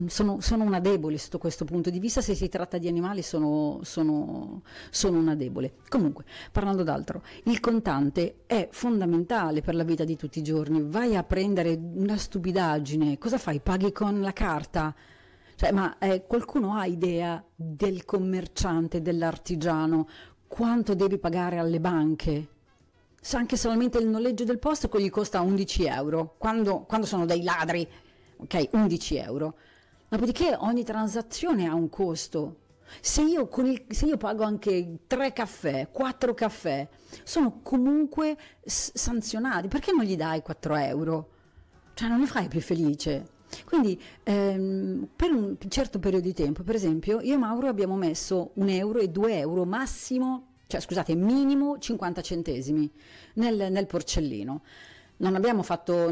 sono una debole sotto questo punto di vista. Se si tratta di animali sono una debole. Comunque, parlando d'altro, il contante è fondamentale per la vita di tutti i giorni. Vai a prendere una stupidaggine, cosa fai? Paghi con la carta? Cioè, ma qualcuno ha idea del commerciante, dell'artigiano, quanto devi pagare alle banche? Anche solamente il noleggio del posto che gli costa 11 euro, quando sono dei ladri, ok, 11 euro. Dopodiché ogni transazione ha un costo. Se io pago anche 3 caffè, 4 caffè, sono comunque sanzionati. Perché non gli dai 4 euro? Cioè non li fai più felice. Quindi per un certo periodo di tempo, per esempio, io e Mauro abbiamo messo 1 euro e 2 euro massimo, cioè scusate, minimo 50 centesimi nel porcellino. Non abbiamo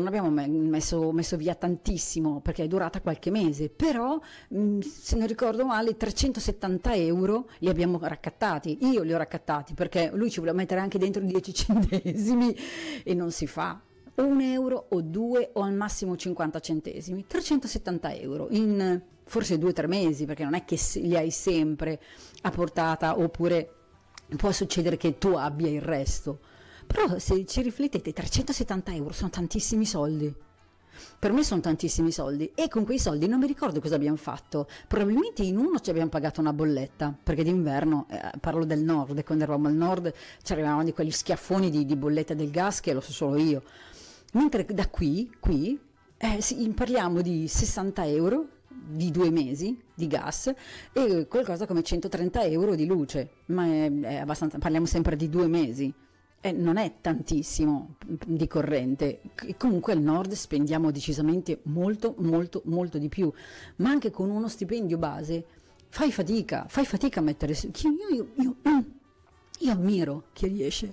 messo via tantissimo perché è durata qualche mese, però se non ricordo male 370 euro li abbiamo raccattati. Io li ho raccattati perché lui ci voleva mettere anche dentro 10 centesimi e non si fa. O 1 euro o 2 o al massimo 50 centesimi, 370 euro in forse 2 o 3 mesi, perché non è che li hai sempre a portata, oppure può succedere che tu abbia il resto. Però se ci riflettete, 370 euro sono tantissimi soldi. Per me sono tantissimi soldi, e con quei soldi non mi ricordo cosa abbiamo fatto. Probabilmente in uno ci abbiamo pagato una bolletta, perché d'inverno, parlo del nord, e quando eravamo al nord ci arrivavano di quegli schiaffoni di bolletta del gas che lo so solo io. Mentre da qui parliamo di 60 euro di 2 mesi di gas e qualcosa come 130 euro di luce, ma è abbastanza, parliamo sempre di 2 mesi. Non è tantissimo di corrente. Comunque al nord spendiamo decisamente molto molto molto di più, ma anche con uno stipendio base fai fatica a mettere su. Io ammiro chi riesce.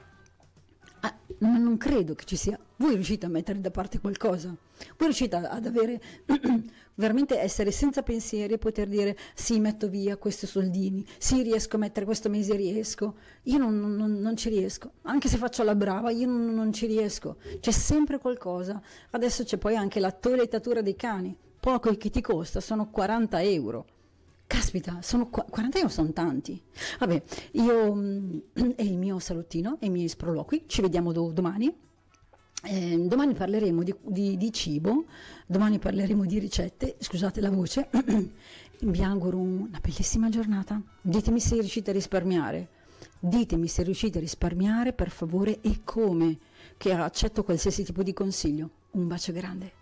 Non credo che ci sia. Voi riuscite a mettere da parte qualcosa? Voi riuscite ad avere veramente, essere senza pensieri e poter dire sì, metto via questi soldini, sì, riesco a mettere questo mese, riesco. Io non ci riesco, anche se faccio la brava, io non ci riesco. C'è sempre qualcosa. Adesso c'è poi anche la toilettatura dei cani, poco che ti costa, sono 40 euro. Caspita, 40 euro sono tanti. Vabbè, è il mio salottino e i miei sproloqui. Ci vediamo domani. Domani parleremo di cibo, domani parleremo di ricette. Scusate la voce. Vi auguro una bellissima giornata. Ditemi se riuscite a risparmiare. Ditemi se riuscite a risparmiare, per favore, e come, che accetto qualsiasi tipo di consiglio. Un bacio grande.